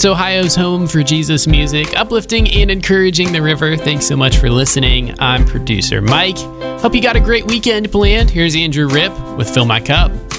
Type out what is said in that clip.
It's Ohio's home for Jesus music, uplifting and encouraging the river. Thanks so much for listening. I'm producer Mike. Hope you got a great weekend planned. Here's Andrew Ripp with Fill My Cup.